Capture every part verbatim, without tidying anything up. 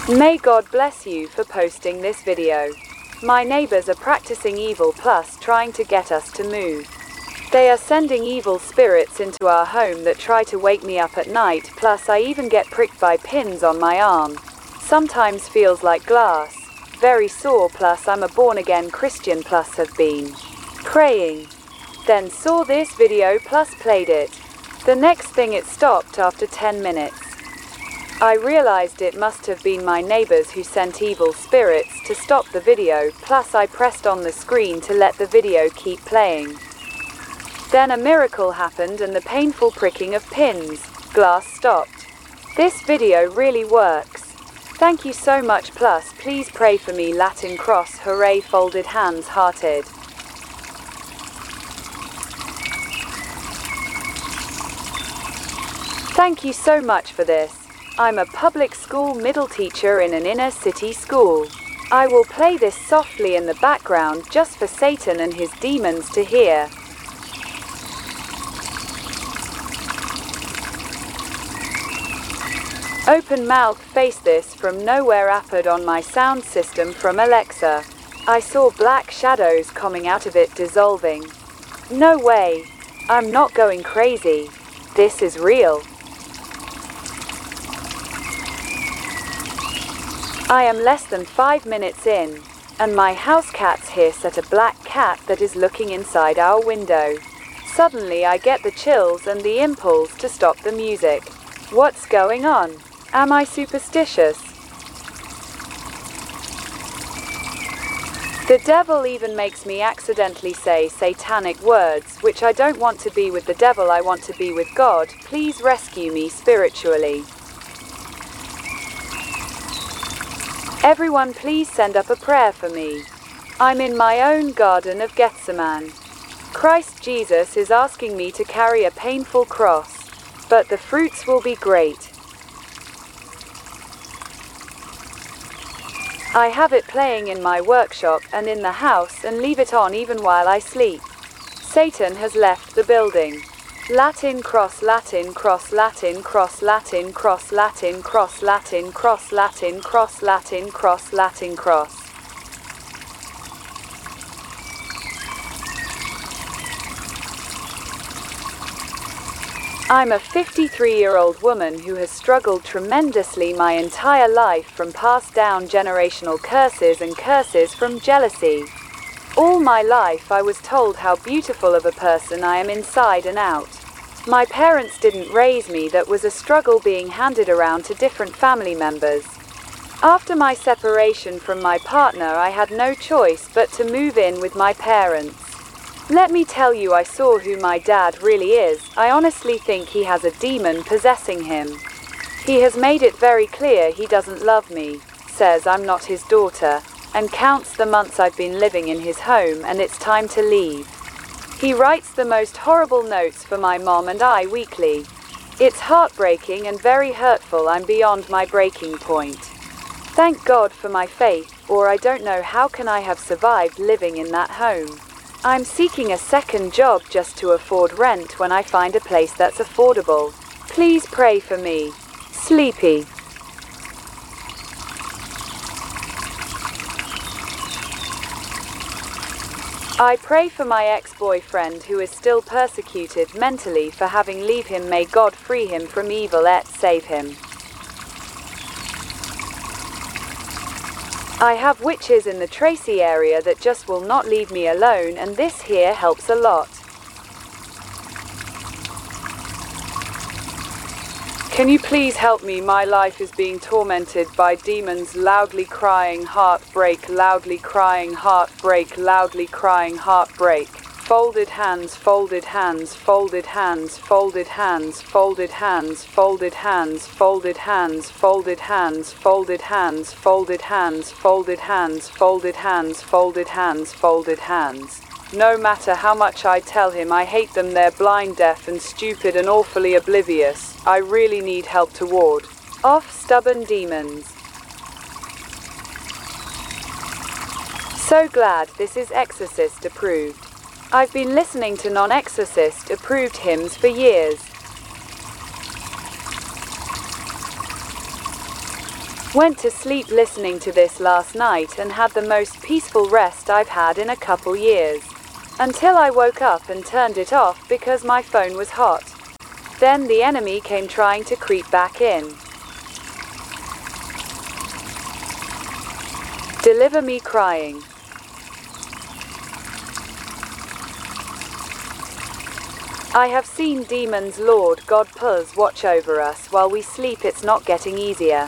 May God bless you for posting this video. My neighbors are practicing evil plus trying to get us to move. They are sending evil spirits into our home that try to wake me up at night, plus I even get pricked by pins on my arm. Sometimes feels like glass. Very sore, plus I'm a born-again Christian plus have been praying. Then saw this video plus played it. The next thing it stopped after ten minutes. I realized it must have been my neighbors who sent evil spirits to stop the video, plus I pressed on the screen to let the video keep playing. Then a miracle happened and the painful pricking of pins, glass stopped. This video really works. Thank you so much, plus please pray for me. Latin cross, hooray, folded hands, hearted. Thank you so much for this. I'm a public school middle teacher in an inner city school. I will play this softly in the background just for Satan and his demons to hear. Open mouth face. This from nowhere appeared on my sound system from Alexa. I saw black shadows coming out of it, dissolving. No way. I'm not going crazy. This is real. I am less than five minutes in, and my house cat's here set a black cat that is looking inside our window. Suddenly I get the chills and the impulse to stop the music. What's going on? Am I superstitious? The devil even makes me accidentally say satanic words, which I don't want to be with the devil, I want to be with God. Please rescue me spiritually. Everyone please send up a prayer for me. I'm in my own Garden of Gethsemane. Christ Jesus is asking me to carry a painful cross, but the fruits will be great. I have it playing in my workshop and in the house and leave it on even while I sleep. Satan has left the building. Latin cross, Latin cross, Latin cross, Latin cross, Latin cross, Latin cross, Latin cross, Latin cross, Latin cross. I'm a fifty-three-year-old woman who has struggled tremendously my entire life from passed down generational curses and curses from jealousy. All my life I was told how beautiful of a person I am inside and out. My parents didn't raise me, that was a struggle being handed around to different family members. After my separation from my partner I had no choice but to move in with my parents. Let me tell you, I saw who my dad really is. I honestly think he has a demon possessing him. He has made it very clear he doesn't love me, says I'm not his daughter, and counts the months I've been living in his home and it's time to leave. He writes the most horrible notes for my mom and I weekly. It's heartbreaking and very hurtful. I'm beyond my breaking point. Thank God for my faith, or I don't know how can I have survived living in that home. I'm seeking a second job just to afford rent when I find a place that's affordable. Please pray for me. Sleepy. I pray for my ex-boyfriend who is still persecuted mentally for having leave him. May God free him from evil et save him. I have witches in the Tracy area that just will not leave me alone, and this here helps a lot. Can you please help me? My life is being tormented by demons, loudly crying heartbreak, loudly crying heartbreak, loudly crying heartbreak. Folded hands, folded hands, folded hands, folded hands, folded hands, folded hands, folded hands, folded hands, folded hands, folded hands, folded hands, folded hands, folded hands, folded hands. No matter how much I tell him I hate them, they're blind, deaf and stupid and awfully oblivious. I really need help to ward off stubborn demons. So glad this is Exorcist approved. I've been listening to non-Exorcist approved hymns for years. Went to sleep listening to this last night and had the most peaceful rest I've had in a couple years. Until I woke up and turned it off because my phone was hot. Then the enemy came trying to creep back in. Deliver me crying. I have seen demons. Lord God, please watch over us while we sleep. It's not getting easier.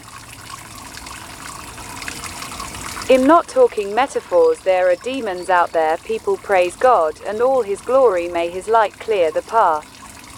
I'm not talking metaphors. There are demons out there. People praise God and all his glory. May his light clear the path.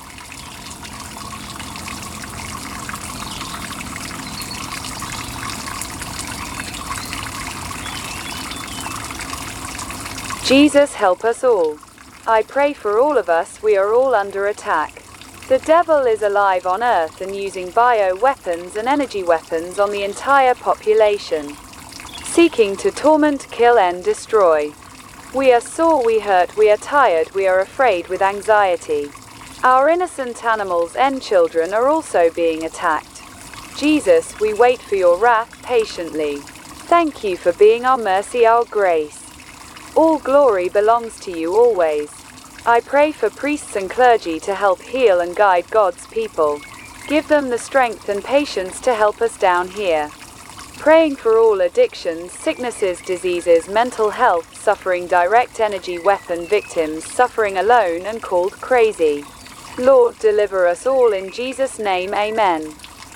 Jesus, help us all. I pray for all of us. We are all under attack. The devil is alive on earth and using bio-weapons and energy weapons on the entire population, seeking to torment, kill and destroy. We are sore, we hurt, we are tired, we are afraid with anxiety. Our innocent animals and children are also being attacked. Jesus, we wait for your wrath patiently. Thank you for being our mercy, our grace. All glory belongs to you always. I pray for priests and clergy to help heal and guide God's people. Give them the strength and patience to help us down here. Praying for all addictions, sicknesses, diseases, mental health, suffering, direct energy weapon victims, suffering alone and called crazy. Lord, deliver us all in Jesus' name, amen.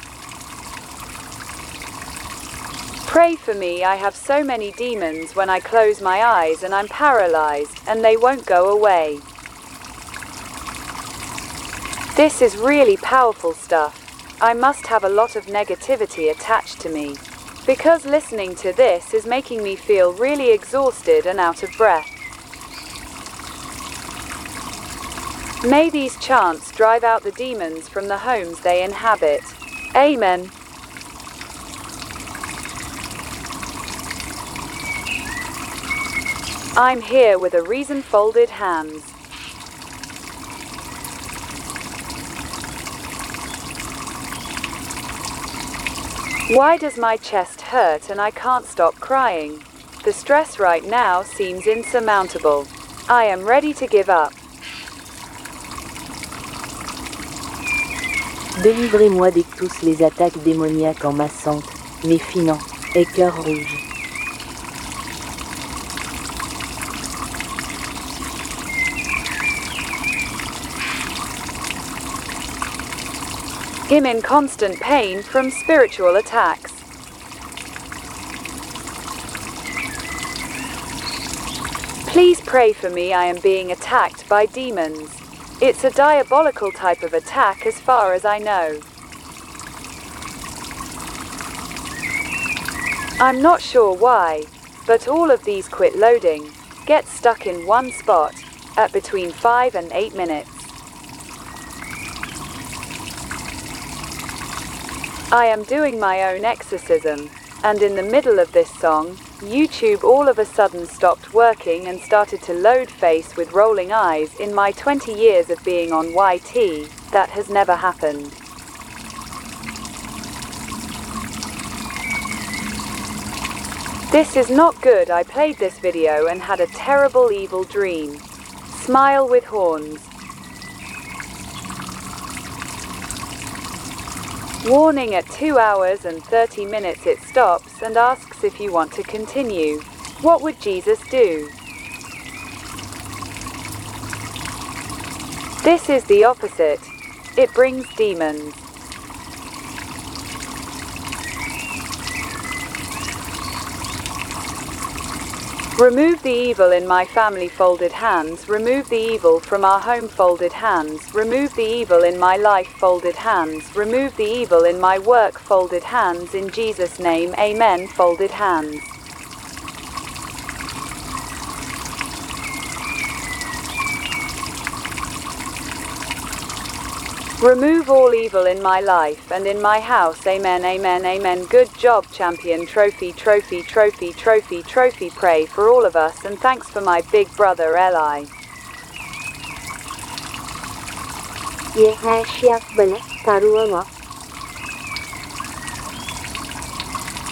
Pray for me. I have so many demons when I close my eyes and I'm paralyzed, and they won't go away. This is really powerful stuff. I must have a lot of negativity attached to me, because listening to this is making me feel really exhausted and out of breath. May these chants drive out the demons from the homes they inhabit. Amen. I'm here with a reason. Folded hands. Why does my chest hurt and I can't stop crying? The stress right now seems insurmountable. I am ready to give up. Délivrez-moi de toutes les attaques démoniaques en masse sainte, mes finants, et cœur rouge. I'm in constant pain from spiritual attacks. Please pray for me. I am being attacked by demons. It's a diabolical type of attack as far as I know. I'm not sure why, but all of these quit loading, get stuck in one spot, at between five and eight minutes. I am doing my own exorcism, and in the middle of this song, YouTube all of a sudden stopped working and started to load face with rolling eyes. In my twenty years of being on Y T, that has never happened. This is not good. I played this video and had a terrible evil dream. Smile with horns. Warning, at two hours and thirty minutes it stops and asks if you want to continue. What would Jesus do? This is the opposite. It brings demons. Remove the evil in my family. Folded hands. Remove the evil from our home. Folded hands. Remove the evil in my life. Folded hands. Remove the evil in my work. Folded hands. In Jesus' name, amen. Folded hands. Remove all evil in my life and in my house. Amen, amen, amen. Good job, champion. Trophy, trophy, trophy, trophy, trophy. Pray for all of us and thanks for my big brother Eli. Yehashiach Bene Taruama.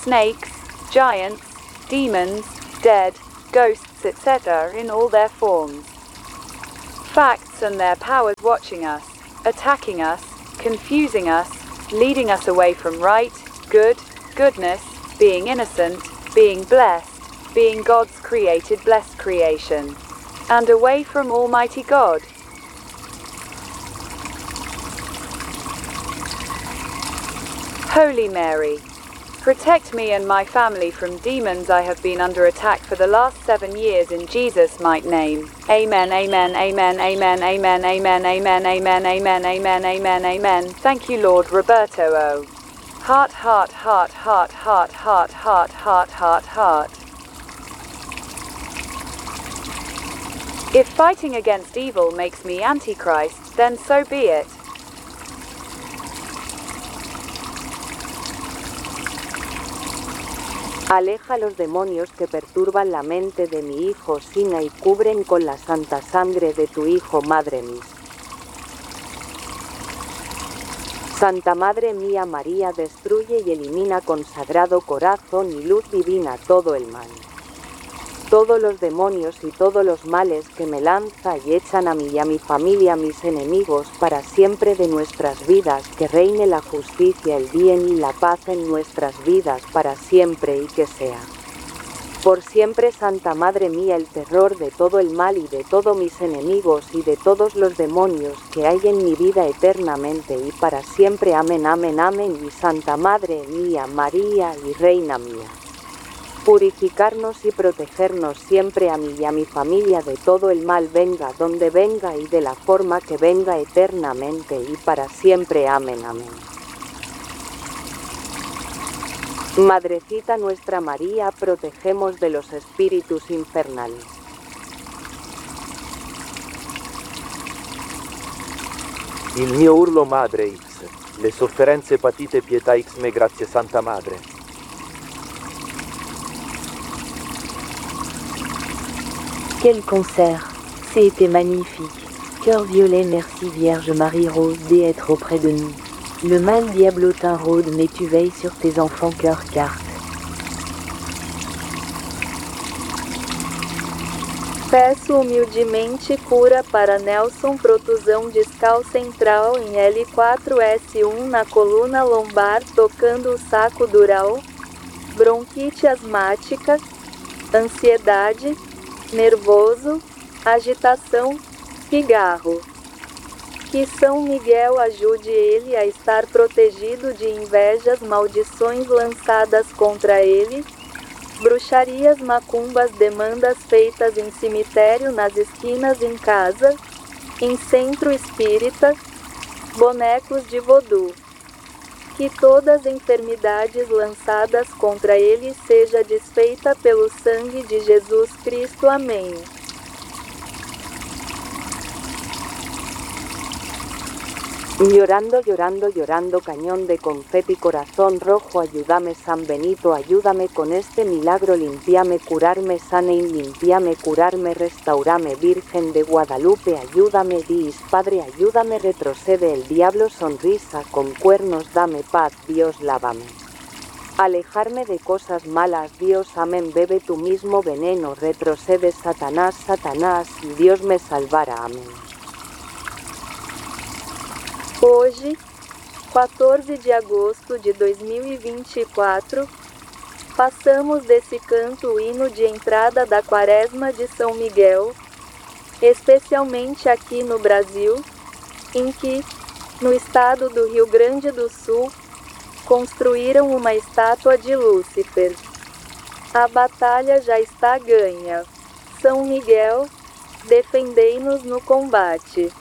snakes, giants, demons, dead, ghosts, et cetera in all their forms. Facts and their powers watching us, attacking us, confusing us, leading us away from right, good, goodness, being innocent, being blessed, being God's created blessed creation, and away from Almighty God. Holy Mary, protect me and my family from demons. I have been under attack for the last seven years in Jesus' mighty name. Amen, amen, amen, amen, amen, amen, amen, amen, amen, amen, amen, amen. Thank you, Lord. Roberto O. Heart, heart, heart, heart, heart, heart, heart, heart, heart, heart. If fighting against evil makes me Antichrist, then so be it. Aleja los demonios que perturban la mente de mi hijo Sina y cubren con la santa sangre de tu Hijo, Madre mía. Santa Madre mía María, destruye y elimina con sagrado corazón y luz divina todo el mal. Todos los demonios y todos los males que me lanza y echan a mí y a mi familia, a mis enemigos, para siempre de nuestras vidas, que reine la justicia, el bien y la paz en nuestras vidas para siempre y que sea. Por siempre, Santa Madre mía, el terror de todo el mal y de todos mis enemigos y de todos los demonios que hay en mi vida eternamente y para siempre. Amén, amén, amén. Y Santa Madre mía, María y Reina mía, purificarnos y protegernos siempre a mí y a mi familia de todo el mal, venga donde venga y de la forma que venga eternamente y para siempre. Amén, amén. Madrecita nuestra María, protegemos de los espíritus infernales. Il mio urlo Madre X, le sofferenze patite pietà X me grazie Santa Madre. Quel concert! C'était magnifique. Cœur violet, merci Vierge Marie Rose d'être auprès de nous. Le mal diablotin rôde, mais tu veilles sur tes enfants cœur carte. Peço humildemente cura para Nelson, protusão discal central em L quatro S um na coluna lombar, tocando o saco dural, bronquite asmática, ansiedade, nervoso, agitação, pigarro. Que São Miguel ajude ele a estar protegido de invejas, maldições lançadas contra ele, bruxarias, macumbas, demandas feitas em cemitério, nas esquinas, em casa, em centro espírita, bonecos de vodú. Que todas as enfermidades lançadas contra ele seja desfeita pelo sangue de Jesus Cristo. Amém. Llorando, llorando, llorando, cañón de confeti, corazón rojo, ayúdame San Benito, ayúdame con este milagro, limpiame, curarme, sane y limpiame, curarme, restaurame, Virgen de Guadalupe, ayúdame, Dios Padre, ayúdame, retrocede el diablo, sonrisa, con cuernos, dame paz, Dios, lávame. Alejarme de cosas malas, Dios, amén, bebe tu mismo veneno, retrocede Satanás, Satanás, y Dios me salvará, amén. Hoje, quatorze de agosto de dois mil e vinte e quatro, passamos desse canto o hino de entrada da Quaresma de São Miguel, especialmente aqui no Brasil, em que, no estado do Rio Grande do Sul, construíram uma estátua de Lúcifer. A batalha já está ganha. São Miguel, defendei-nos no combate.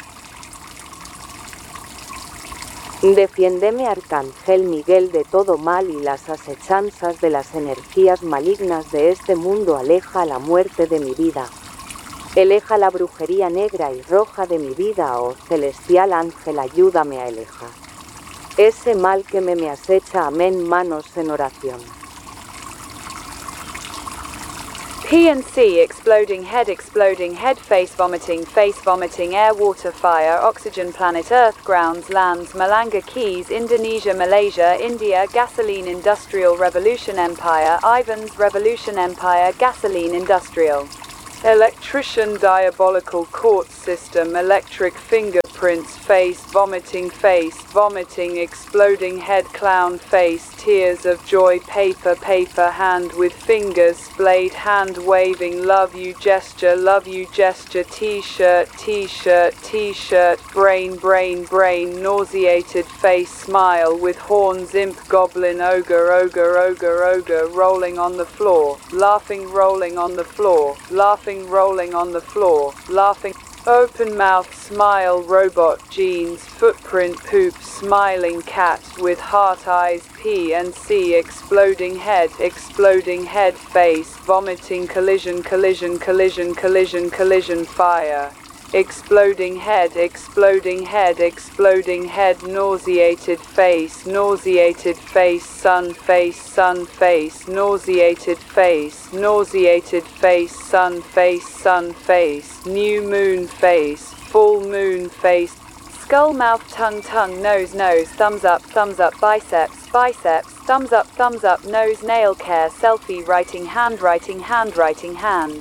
Defiéndeme, Arcángel Miguel, de todo mal y las asechanzas de las energías malignas de este mundo. Aleja la muerte de mi vida. Aleja la brujería negra y roja de mi vida, oh celestial ángel, ayúdame a alejar ese mal que me, me acecha. Amén. Manos en oración. P and C exploding head exploding head face vomiting face vomiting air water fire oxygen planet earth grounds lands Malanga Keys Indonesia Malaysia India gasoline industrial revolution empire Ivan's revolution empire gasoline industrial electrician diabolical court system electric fingerprints face vomiting face vomiting exploding head clown face tears of joy paper paper hand with fingers splayed hand waving love you gesture love you gesture t-shirt t-shirt t-shirt brain brain brain nauseated face smile with horns imp goblin ogre ogre ogre ogre rolling on the floor laughing rolling on the floor laughing rolling on the floor, laughing, open mouth smile robot jeans, footprint poop smiling cat with heart eyes P and C exploding head, exploding head face, vomiting collision collision collision collision collision fire. Exploding head, exploding head, exploding head, nauseated face, nauseated face, sun face, sun face, nauseated face, nauseated face, sun face, sun face, new moon face, full moon face, skull mouth tongue tongue nose nose, thumbs up thumbs up biceps, biceps, thumbs up thumbs up nose nail care selfie writing handwriting handwriting hand.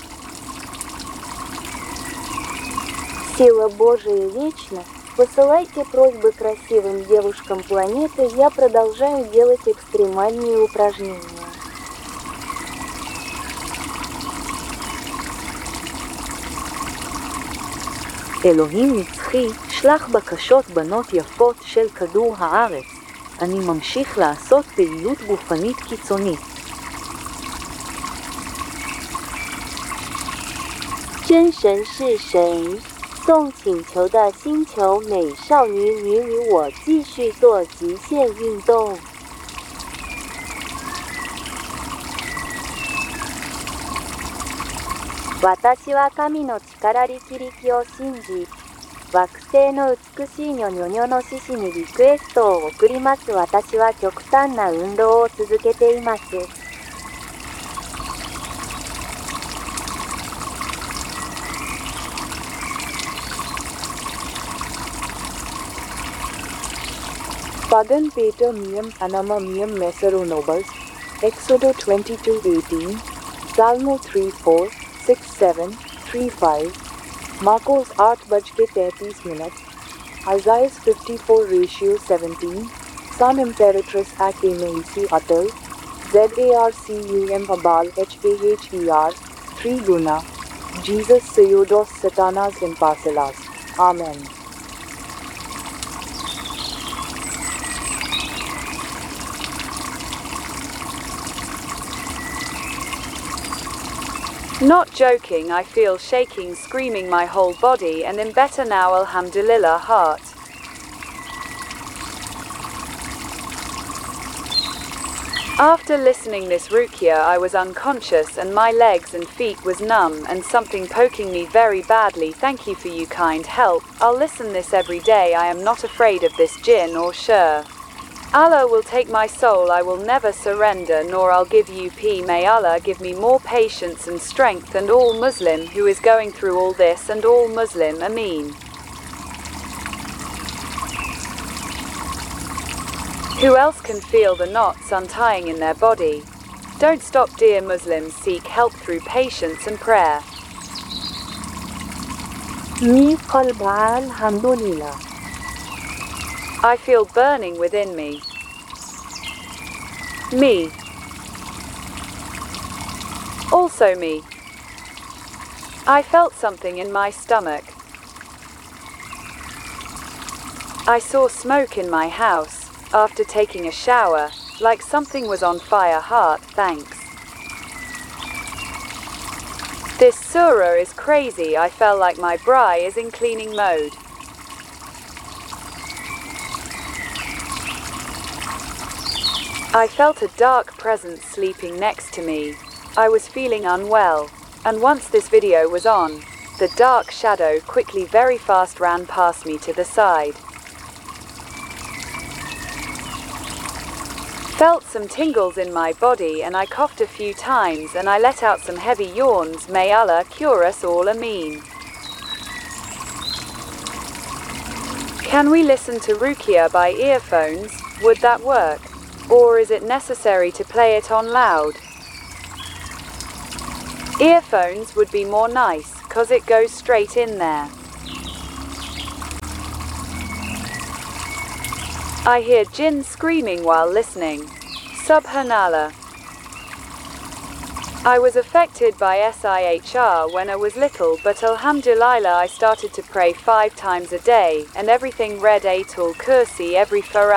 Сила Божия вечна. Посылайте просьбы красивым девушкам планеты. Я продолжаю делать экстремальные упражнения. אלוהים נצחי, שלח בקשות בנות יפות של כדור הארץ. אני ממשיך לעשות פעילות גופנית קיצונית. 真神是谁？送请求的星球美少女你与我继续做极限运动。私は神の力力力を信じ、惑星の美しいニョニョニョの獅子にリクエストを送ります。私は極端な運動を続けています。 Pagan Pater Meum Anama Meum Mesero Nobles, Exodo twenty-two eighteen, Salmo three four, six seven, three five, Marcos आठ बज के तैंतीस minute, Isaiah fifty-four ratio seventeen, Sun Imperatrix Ac Maisi Atal, Zarcum Abal Haher, three Guna, Jesus Seodos Satanas Impacilas. Amen. Not joking, I feel shaking, screaming my whole body, and am better now, alhamdulillah. Heart. After listening this ruqya, I was unconscious and my legs and feet was numb and something poking me very badly. Thank you for you kind help. I'll listen this every day. I am not afraid of this jinn or shur. Allah will take my soul, I will never surrender, nor I'll give you p. May Allah give me more patience and strength, and all Muslim who is going through all this, and all Muslim, Ameen. Who else can feel the knots untying in their body? Don't stop, dear Muslims, seek help through patience and prayer. Mi qalba alhamdulillah. I feel burning within me. Me. Also me. I felt something in my stomach. I saw smoke in my house, after taking a shower, like something was on fire. Heart, thanks. This surah is crazy. I felt like my bri is in cleaning mode. I felt a dark presence sleeping next to me. I was feeling unwell, and once this video was on, the dark shadow quickly very fast ran past me to the side. Felt some tingles in my body and I coughed a few times and I let out some heavy yawns. May Allah cure us all, Ameen. Can we listen to Ruqya by earphones? Would that work? Or is it necessary to play it on loud? Earphones would be more nice, cause it goes straight in there. I hear jinn screaming while listening. Subhanallah. I was affected by sihr when I was little, but alhamdulillah I started to pray five times a day, and everything read Ayatul Kursi every Farah.